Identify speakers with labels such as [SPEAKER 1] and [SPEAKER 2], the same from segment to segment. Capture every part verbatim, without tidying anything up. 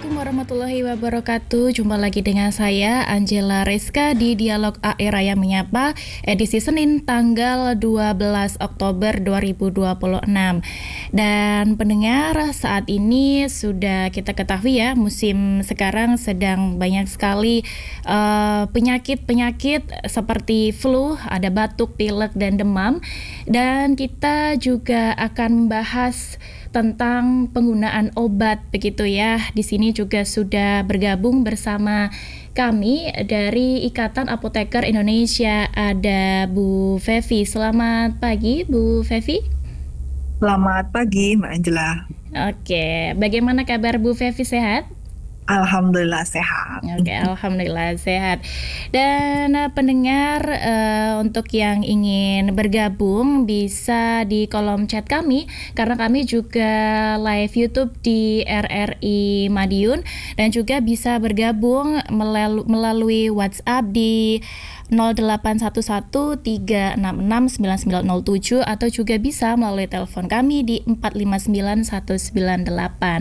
[SPEAKER 1] Assalamualaikum warahmatullahi wabarakatuh. Jumpa lagi dengan saya Angela Rizka di Dialog A E Raya Menyapa edisi Senin tanggal dua belas Oktober dua ribu dua puluh enam. Dan pendengar, saat ini sudah kita ketahui ya, musim sekarang sedang banyak sekali uh, penyakit-penyakit seperti flu, ada batuk, pilek dan demam. Dan kita juga akan membahas tentang penggunaan obat begitu ya. Di sini juga sudah bergabung bersama kami dari Ikatan Apoteker Indonesia, ada Bu Fevi. Selamat pagi Bu Fevi.
[SPEAKER 2] Selamat pagi, Mbak Angela.
[SPEAKER 1] Oke, bagaimana kabar Bu Fevi, sehat?
[SPEAKER 2] Alhamdulillah sehat.
[SPEAKER 1] Oke, alhamdulillah sehat. Dan uh, pendengar, uh, untuk yang ingin bergabung bisa di kolom chat kami, karena kami juga live YouTube di R R I Madiun, dan juga bisa bergabung melalu- melalui WhatsApp di nol delapan satu satu tiga enam enam sembilan sembilan nol tujuh, atau juga bisa melalui telepon kami di empat lima sembilan satu sembilan delapan.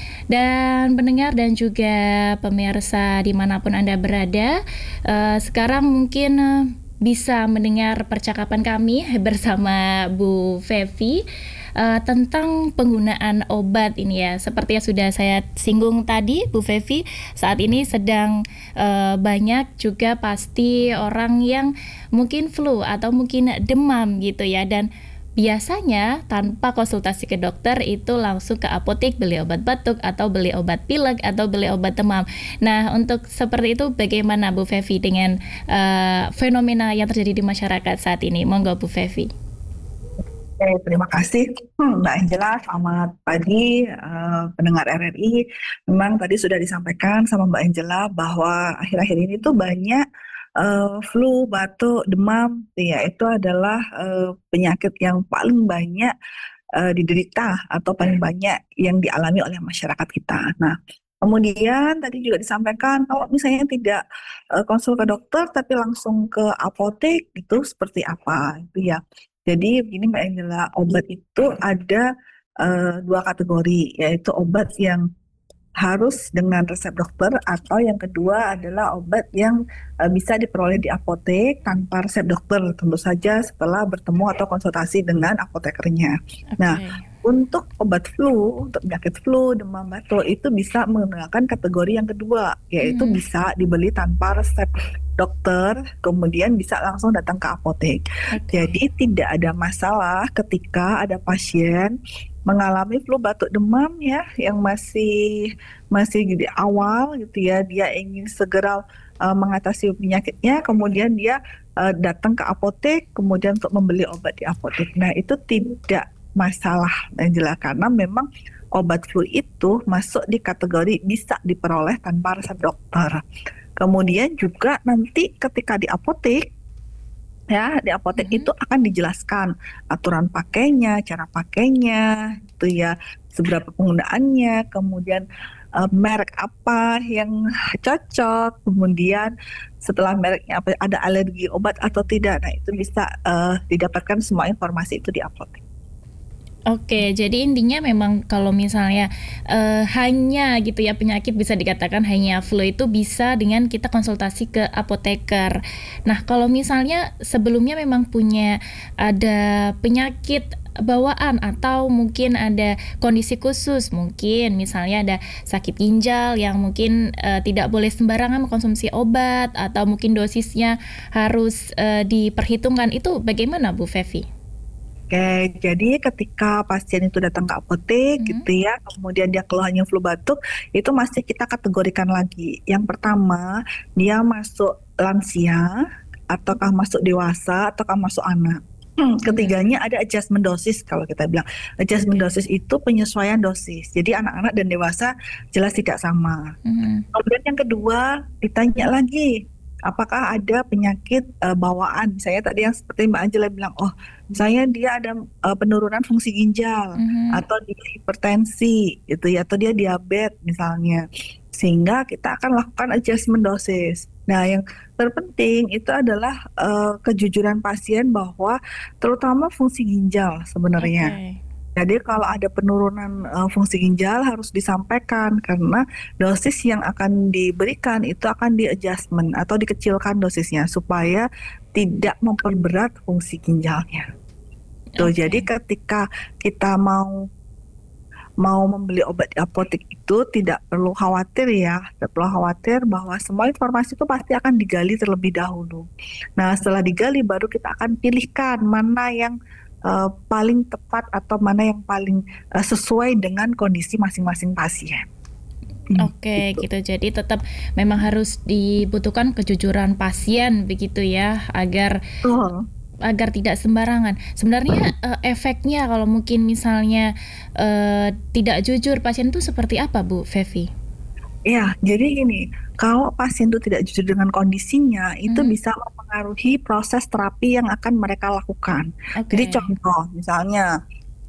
[SPEAKER 1] Dan pendengar dan juga pemirsa dimanapun Anda berada, uh, sekarang mungkin uh, bisa mendengar percakapan kami bersama Bu Fevi uh, tentang penggunaan obat ini ya. Seperti yang sudah saya singgung tadi, Bu Fevi, saat ini sedang uh, banyak juga pasti orang yang mungkin flu atau mungkin demam gitu ya, dan biasanya tanpa konsultasi ke dokter itu langsung ke apotek beli obat batuk atau beli obat pilek atau beli obat demam. Nah, untuk seperti itu bagaimana Bu Fevi dengan uh, fenomena yang terjadi di masyarakat saat ini? Monggo Bu Fevi.
[SPEAKER 2] Oke, terima kasih hmm, Mbak Angela. Selamat pagi eh, pendengar R R I. Memang tadi sudah disampaikan sama Mbak Angela bahwa akhir-akhir ini tuh banyak eh, flu, batuk, demam. Ya, itu adalah eh, penyakit yang paling banyak eh, diderita atau paling banyak yang dialami oleh masyarakat kita. Nah, kemudian tadi juga disampaikan kalau misalnya tidak eh, konsul ke dokter tapi langsung ke apotek itu seperti apa itu ya. Jadi begini Mbak Angela, obat itu ada eh, dua kategori, yaitu obat yang harus dengan resep dokter atau yang kedua adalah obat yang eh, bisa diperoleh di apotek tanpa resep dokter, tentu saja setelah bertemu atau konsultasi dengan apotekernya. Nah,
[SPEAKER 1] Oke.
[SPEAKER 2] untuk obat flu, untuk penyakit flu, demam batuk itu bisa menggunakan kategori yang kedua, yaitu
[SPEAKER 1] Mhm.
[SPEAKER 2] bisa dibeli tanpa resep dokter, kemudian bisa langsung datang ke apotek.
[SPEAKER 1] Oke.
[SPEAKER 2] Jadi tidak ada masalah ketika ada pasien mengalami flu batuk demam ya yang masih masih di awal gitu ya, dia ingin segera uh, mengatasi penyakitnya, kemudian dia uh, datang ke apotek kemudian untuk membeli obat di apotek. Nah, itu tidak masalah Angela, karena memang obat flu itu masuk di kategori bisa diperoleh tanpa resep dokter. Kemudian juga nanti ketika di apotek, ya di apotek
[SPEAKER 1] Mhm.
[SPEAKER 2] itu akan dijelaskan aturan pakainya, cara pakainya, itu ya, seberapa penggunaannya, kemudian eh, merek apa yang cocok, kemudian setelah mereknya apa ada alergi obat atau tidak. Nah, itu bisa eh, didapatkan semua informasi itu di apotek.
[SPEAKER 1] Oke, jadi intinya memang kalau misalnya eh, hanya gitu ya penyakit, bisa dikatakan hanya flu, itu bisa dengan kita konsultasi ke apoteker. Nah, kalau misalnya sebelumnya memang punya ada penyakit bawaan atau mungkin ada kondisi khusus, mungkin misalnya ada sakit ginjal yang mungkin eh, tidak boleh sembarangan mengkonsumsi obat, atau mungkin dosisnya harus eh, diperhitungkan, itu bagaimana Bu Fevi?
[SPEAKER 2] Oke, jadi ketika pasien itu datang ke apotek
[SPEAKER 1] Mhm.
[SPEAKER 2] gitu ya, kemudian dia keluhannya flu batuk, itu masih kita kategorikan lagi. Yang pertama, dia masuk lansia, ataukah masuk dewasa, ataukah masuk anak. Hmm,
[SPEAKER 1] Mhm.
[SPEAKER 2] ketiganya ada adjustment dosis kalau kita bilang. Adjustment
[SPEAKER 1] Oke.
[SPEAKER 2] dosis itu penyesuaian dosis. Jadi anak-anak dan dewasa jelas tidak sama.
[SPEAKER 1] Mhm.
[SPEAKER 2] Kemudian yang kedua, ditanya lagi, apakah ada penyakit eh, bawaan? Misalnya tadi yang seperti Mbak Angela bilang, oh, misalnya dia ada eh, penurunan fungsi ginjal,
[SPEAKER 1] Mhm.
[SPEAKER 2] atau dia hipertensi, gitu ya, atau dia diabetes misalnya. Sehingga kita akan lakukan adjustment dosis. Nah, yang terpenting itu adalah eh, kejujuran pasien bahwa terutama fungsi ginjal sebenarnya.
[SPEAKER 1] Oke.
[SPEAKER 2] Jadi kalau ada penurunan uh, fungsi ginjal harus disampaikan karena dosis yang akan diberikan itu akan di-adjustment atau dikecilkan dosisnya supaya tidak memperberat fungsi ginjalnya. Tuh,
[SPEAKER 1] Oke.
[SPEAKER 2] jadi ketika kita mau mau membeli obat di apotek itu tidak perlu khawatir ya, tidak perlu khawatir bahwa semua informasi itu pasti akan digali terlebih dahulu. Nah, setelah digali baru kita akan pilihkan mana yang uh, paling tepat atau mana yang paling uh, sesuai dengan kondisi masing-masing pasien. Hmm,
[SPEAKER 1] Oke,
[SPEAKER 2] gitu.
[SPEAKER 1] gitu. Jadi tetap memang harus dibutuhkan kejujuran pasien begitu ya, agar
[SPEAKER 2] Betul.
[SPEAKER 1] agar tidak sembarangan. Sebenarnya eh, efeknya kalau mungkin misalnya eh, tidak jujur pasien itu seperti apa, Bu Fevi?
[SPEAKER 2] Ya, jadi gini, kalau pasien itu tidak jujur dengan kondisinya, itu
[SPEAKER 1] Mhm.
[SPEAKER 2] bisa mempengaruhi proses terapi yang akan mereka lakukan. Jadi
[SPEAKER 1] Oke.
[SPEAKER 2] contoh, misalnya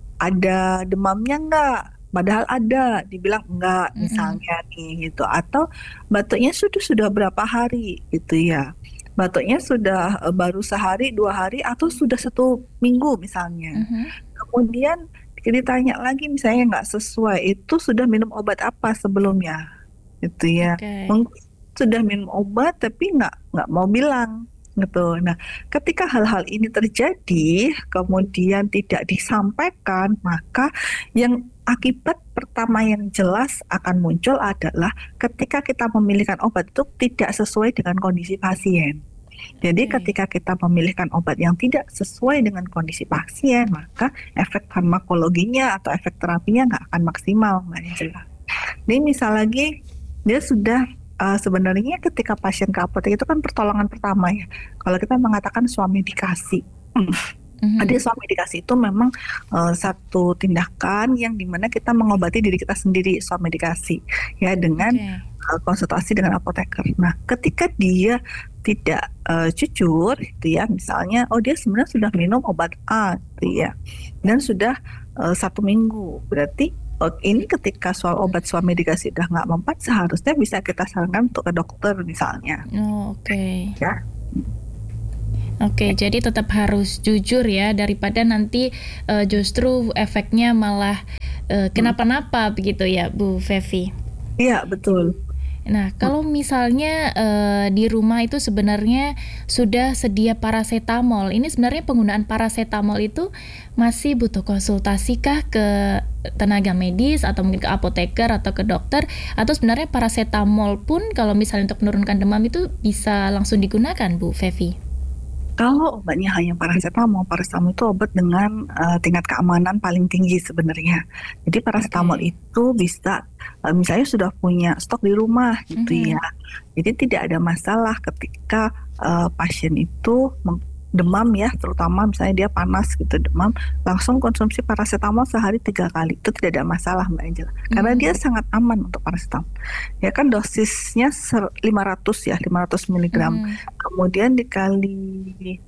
[SPEAKER 2] ada demamnya enggak? Padahal ada, dibilang enggak
[SPEAKER 1] Mhm.
[SPEAKER 2] misalnya nih gitu. Atau batuknya sudah sudah berapa hari gitu ya. Batuknya sudah eh, baru sehari, dua hari, atau sudah satu minggu misalnya.
[SPEAKER 1] Mhm.
[SPEAKER 2] Kemudian ditanya lagi misalnya nggak sesuai, itu sudah minum obat apa sebelumnya gitu ya.
[SPEAKER 1] Oke.
[SPEAKER 2] Mungkin sudah minum obat tapi nggak nggak mau bilang gitu. Nah, ketika hal-hal ini terjadi, kemudian tidak disampaikan, maka yang akibat pertama yang jelas akan muncul adalah ketika kita memilihkan obat itu tidak sesuai dengan kondisi pasien. Jadi
[SPEAKER 1] Oke.
[SPEAKER 2] ketika kita memilihkan obat yang tidak sesuai dengan kondisi pasien, maka efek farmakologinya atau efek terapinya nggak akan maksimal, Mbak Angela. Ini misal lagi dia sudah uh, sebenarnya ketika pasien ke apotek itu kan pertolongan pertama ya. Kalau kita mengatakan swamedikasi. Hmm.
[SPEAKER 1] Mhm.
[SPEAKER 2] Jadi swamedikasi itu memang uh, satu tindakan yang dimana kita mengobati diri kita sendiri, swamedikasi ya dengan
[SPEAKER 1] Oke.
[SPEAKER 2] uh, konsultasi dengan apoteker. Nah, ketika dia tidak uh, jujur, gitu ya, misalnya, oh dia sebenarnya sudah minum obat A, gitu ya, dan sudah uh, satu minggu, berarti oh, ini ketika soal obat swamedikasi udah nggak mempan, seharusnya bisa kita sarankan untuk ke dokter misalnya,
[SPEAKER 1] Oh, oke.
[SPEAKER 2] ya.
[SPEAKER 1] Oke, jadi tetap harus jujur ya daripada nanti eh, justru efeknya malah eh,
[SPEAKER 2] Hmm.
[SPEAKER 1] kenapa-napa begitu ya, Bu Fevi.
[SPEAKER 2] Iya, betul.
[SPEAKER 1] Nah, kalau misalnya eh, di rumah itu sebenarnya sudah sedia paracetamol. Ini sebenarnya penggunaan paracetamol itu masih butuh konsultasi kah ke tenaga medis atau mungkin ke apoteker atau ke dokter, atau sebenarnya paracetamol pun kalau misalnya untuk menurunkan demam itu bisa langsung digunakan, Bu Fevi?
[SPEAKER 2] Kalau obatnya hanya paracetamol, paracetamol itu obat dengan uh, tingkat keamanan paling tinggi sebenarnya. Jadi paracetamol
[SPEAKER 1] Oke.
[SPEAKER 2] itu bisa, uh, misalnya sudah punya stok di rumah gitu
[SPEAKER 1] Mhm.
[SPEAKER 2] ya. Jadi tidak ada masalah ketika uh, pasien itu meng- demam ya, terutama misalnya dia panas gitu demam, langsung konsumsi paracetamol sehari tiga kali itu tidak ada masalah Mbak Angela. Karena dia
[SPEAKER 1] Mhm.
[SPEAKER 2] sangat aman untuk paracetamol. Ya kan dosisnya ser- lima ratus ya, lima ratus miligram.
[SPEAKER 1] Mhm.
[SPEAKER 2] Kemudian dikali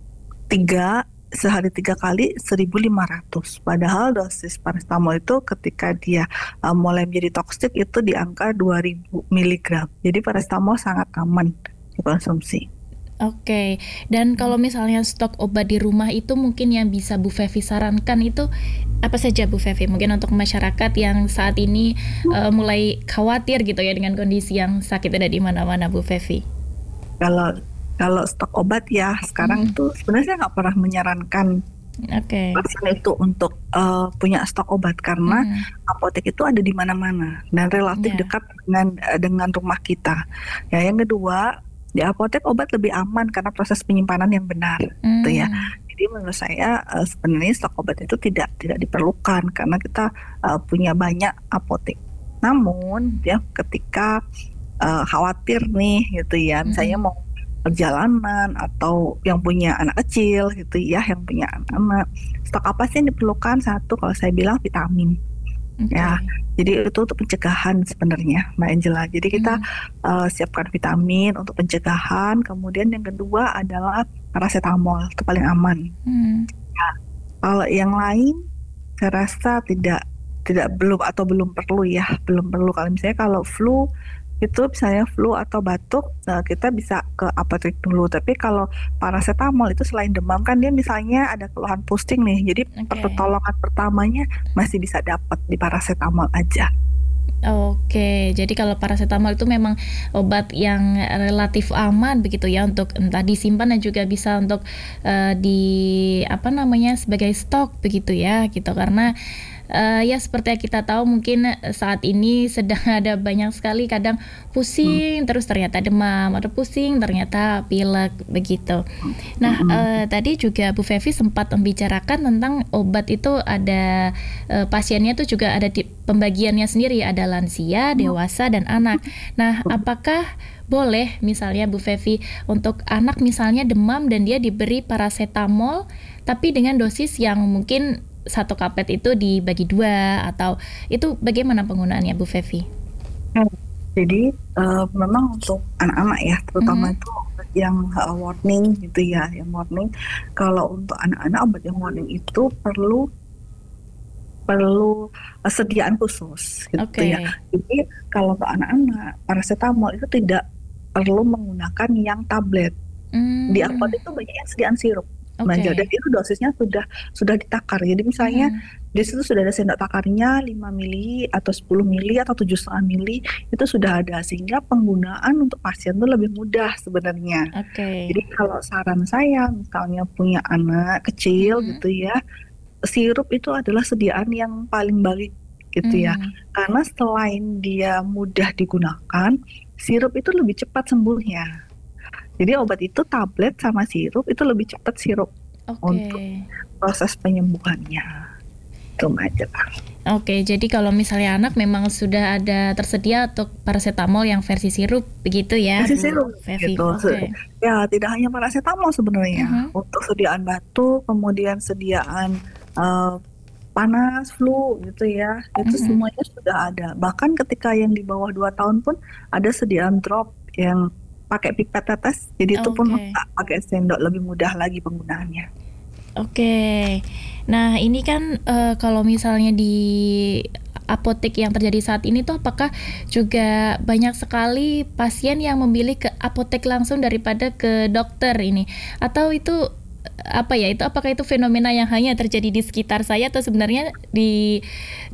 [SPEAKER 2] tiga sehari tiga kali seribu lima ratus. Padahal dosis paracetamol itu ketika dia uh, mulai menjadi toksik itu di angka dua ribu miligram. Jadi paracetamol sangat aman dikonsumsi.
[SPEAKER 1] Oke, dan kalau misalnya stok obat di rumah itu mungkin yang bisa Bu Fevi sarankan itu apa saja, Bu Fevi? Mungkin untuk masyarakat yang saat ini eh, mulai khawatir gitu ya dengan kondisi yang sakit ada di mana-mana, Bu Fevi.
[SPEAKER 2] Kalau kalau stok obat ya sekarang
[SPEAKER 1] Mhm.
[SPEAKER 2] itu sebenarnya saya nggak pernah menyarankan
[SPEAKER 1] Oke.
[SPEAKER 2] pasien itu untuk uh, punya stok obat karena
[SPEAKER 1] Mhm.
[SPEAKER 2] apotek itu ada di mana-mana dan relatif
[SPEAKER 1] Ya.
[SPEAKER 2] dekat dengan uh, dengan rumah kita. Ya, yang kedua, di apotek obat lebih aman karena proses penyimpanan yang benar, gitu ya.
[SPEAKER 1] Hmm.
[SPEAKER 2] Jadi menurut saya uh, sebenarnya stok obat itu tidak tidak diperlukan karena kita uh, punya banyak apotek. Namun ya ketika uh, khawatir nih gitu ya, misalnya
[SPEAKER 1] Mhm.
[SPEAKER 2] mau perjalanan atau yang punya anak kecil gitu ya, yang punya anak-anak, stok apa sih yang diperlukan? Satu, kalau saya bilang vitamin ya.
[SPEAKER 1] Oke.
[SPEAKER 2] Jadi itu untuk pencegahan sebenarnya, Mbak Angela. Jadi kita
[SPEAKER 1] Mhm.
[SPEAKER 2] uh, siapkan vitamin untuk pencegahan. Kemudian yang kedua adalah paracetamol, itu paling aman.
[SPEAKER 1] Hmm.
[SPEAKER 2] Kalau yang lain, saya rasa tidak tidak belum atau belum perlu ya, belum perlu. Kalau misalnya kalau flu itu misalnya flu atau batuk, nah kita bisa ke apotek dulu. Tapi kalau paracetamol itu selain demam kan dia misalnya ada keluhan pusing nih, jadi
[SPEAKER 1] Oke.
[SPEAKER 2] pertolongan pertamanya masih bisa dapat di paracetamol aja.
[SPEAKER 1] Oke, jadi kalau paracetamol itu memang obat yang relatif aman begitu ya untuk entah disimpan dan juga bisa untuk, eee, di apa namanya, sebagai stok begitu ya, gitu. Karena, eee, ya seperti yang kita tahu mungkin, eee, saat ini sedang ada banyak sekali kadang
[SPEAKER 2] Hmm.
[SPEAKER 1] pusing, terus ternyata demam, atau pusing ternyata pilek, begitu. Nah,
[SPEAKER 2] Mhm.
[SPEAKER 1] eee, tadi juga Bu Fevi sempat membicarakan tentang obat itu ada, eee, pasiennya tuh juga ada di pembagiannya sendiri, ada lansia, dewasa, dan anak. Nah, apakah boleh misalnya Bu Fevi untuk anak misalnya demam dan dia diberi paracetamol, tapi dengan dosis yang mungkin satu kapet itu dibagi dua atau itu bagaimana penggunaannya Bu Fevi?
[SPEAKER 2] Nah, jadi, eee, memang untuk anak-anak ya, terutama
[SPEAKER 1] Mhm.
[SPEAKER 2] itu obat yang, eee, warning gitu ya, yang warning. Kalau untuk anak-anak obat yang warning itu perlu perlu persediaan khusus gitu ya.
[SPEAKER 1] Oke.
[SPEAKER 2] Jadi kalau untuk anak-anak, paracetamol itu tidak perlu menggunakan yang tablet. Di
[SPEAKER 1] Mmm.
[SPEAKER 2] apotek itu banyak yang sediaan sirup. Nah, ja dan
[SPEAKER 1] Oke.
[SPEAKER 2] itu dosisnya sudah sudah ditakar. Jadi misalnya
[SPEAKER 1] Mhm.
[SPEAKER 2] di situ sudah ada sendok takarnya lima mili atau sepuluh mili atau tujuh setengah mili, itu sudah ada. Sehingga penggunaan untuk pasien itu lebih mudah sebenarnya.
[SPEAKER 1] Oke.
[SPEAKER 2] Jadi kalau saran saya misalnya punya anak kecil
[SPEAKER 1] Mhm.
[SPEAKER 2] gitu ya, sirup itu adalah sediaan yang paling baik gitu ya.
[SPEAKER 1] Mmm.
[SPEAKER 2] Karena selain dia mudah digunakan, sirup itu lebih cepat sembuhnya. Jadi obat itu tablet sama sirup itu lebih cepat sirup untuk
[SPEAKER 1] Oke.
[SPEAKER 2] proses penyembuhannya. Itu Mbak Ella.
[SPEAKER 1] Oke, jadi kalau misalnya anak memang sudah ada tersedia untuk paracetamol yang versi sirup, begitu ya
[SPEAKER 2] Versi
[SPEAKER 1] Bu
[SPEAKER 2] sirup
[SPEAKER 1] Fevi?
[SPEAKER 2] gitu. Se
[SPEAKER 1] Oke.
[SPEAKER 2] ya tidak hanya paracetamol sebenarnya.
[SPEAKER 1] Mhm.
[SPEAKER 2] Untuk sediaan batuk, kemudian sediaan, eee, panas, flu gitu ya, itu
[SPEAKER 1] Mhm.
[SPEAKER 2] semuanya sudah ada. Bahkan ketika yang di bawah dua tahun pun ada sediaan drop yang pakai pipet tetes, jadi itu pun
[SPEAKER 1] Oke.
[SPEAKER 2] lengkap, pakai sendok, lebih mudah lagi penggunaannya.
[SPEAKER 1] Oke. Nah, ini kan, eee, kalau misalnya di apotek yang terjadi saat ini tuh apakah juga banyak sekali pasien yang memilih ke apotek langsung daripada ke dokter ini? Atau itu, apa ya, itu apakah itu fenomena yang hanya terjadi di sekitar saya atau sebenarnya di